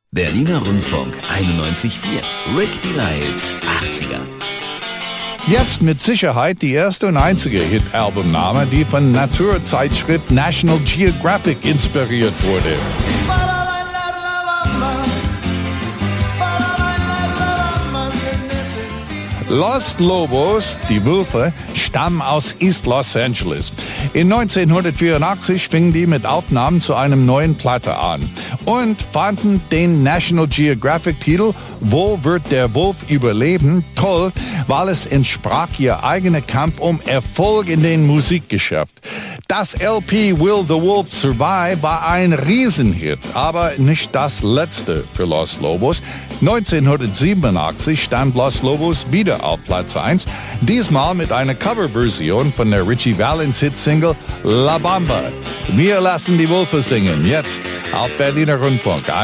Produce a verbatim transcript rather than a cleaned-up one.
Berliner Rundfunk einundneunzig Komma vier. Rick Delisles achtziger. Jetzt mit Sicherheit die erste und einzige Hit-Albumname, die von Naturzeitschrift National Geographic inspiriert wurde. Los Lobos, die Wölfe, stammen aus East Los Angeles. In neunzehnhundertvierundachtzig fingen die mit Aufnahmen zu einem neuen Platte an und fanden den National Geographic-Titel Wo wird der Wolf überleben? Toll, weil es entsprach ihr eigener Kampf um Erfolg in den Musikgeschäft. Das L P Will the Wolf Survive war ein Riesenhit, aber nicht das letzte für Los Lobos. neunzehnhundertsiebenundachtzig stand Los Lobos wieder auf Platz eins, diesmal mit einer Coverversion von der Richie Valens Hitsingle La Bamba. Wir lassen die Wölfe singen, jetzt auf Berliner Rundfunk.